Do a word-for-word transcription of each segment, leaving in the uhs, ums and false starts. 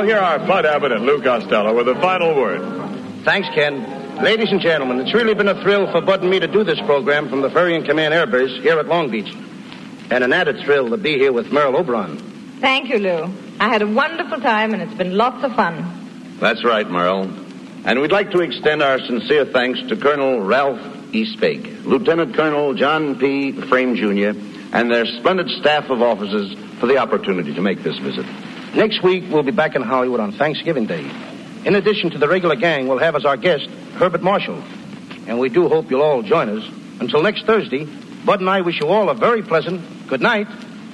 here are Bud Abbott and Lou Costello with a final word. Thanks, Ken. Ladies and gentlemen, it's really been a thrill for Bud and me to do this program from the Ferry and Command Air Base here at Long Beach. And an added thrill to be here with Merle Oberon. Thank you, Lou. I had a wonderful time, and it's been lots of fun. That's right, Merle. And we'd like to extend our sincere thanks to Colonel Ralph E. Spake, Lieutenant Colonel John P. Frame, Junior, and their splendid staff of officers for the opportunity to make this visit. Next week, we'll be back in Hollywood on Thanksgiving Day. In addition to the regular gang, we'll have as our guest Herbert Marshall. And we do hope you'll all join us. Until next Thursday, Bud and I wish you all a very pleasant good night.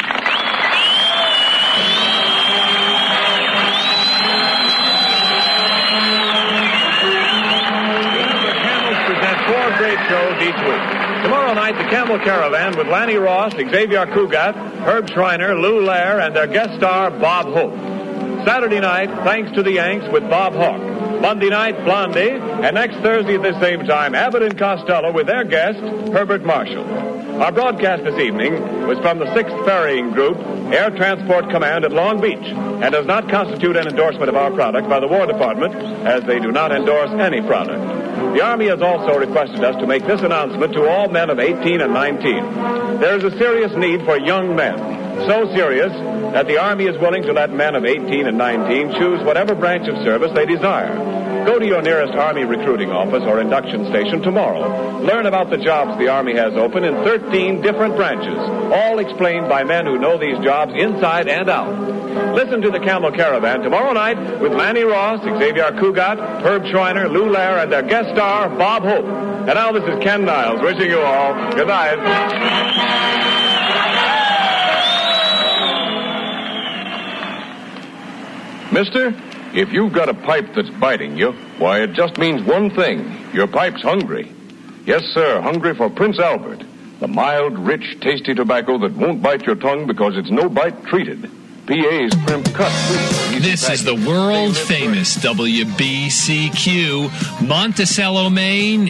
Remember, Camels present four great shows each week. Tomorrow night, the Camel Caravan with Lanny Ross, Xavier Cugat, Herb Schreiner, Lou Lair, and their guest star, Bob Hope. Saturday night, Thanks to the Yanks with Bob Hawke. Monday night, Blondie. And next Thursday at the same time, Abbott and Costello with their guest, Herbert Marshall. Our broadcast this evening was from the sixth Ferrying Group, Air Transport Command at Long Beach, and does not constitute an endorsement of our product by the War Department, as they do not endorse any product. The Army has also requested us to make this announcement to all men of eighteen and nineteen. There is a serious need for young men, so serious that the Army is willing to let men of eighteen and nineteen choose whatever branch of service they desire. Go to your nearest Army recruiting office or induction station tomorrow. Learn about the jobs the Army has open in thirteen different branches, all explained by men who know these jobs inside and out. Listen to the Camel Caravan tomorrow night with Lanny Ross, Xavier Cugat, Herb Schreiner, Lou Lair, and their guest star, Bob Hope. And now this is Ken Niles wishing you all good night. Mister, if you've got a pipe that's biting you, why, it just means one thing. Your pipe's hungry. Yes, sir, hungry for Prince Albert, the mild, rich, tasty tobacco that won't bite your tongue because it's no-bite treated. P A's crimp cut. This is the world-famous W B C Q, Monticello, Maine,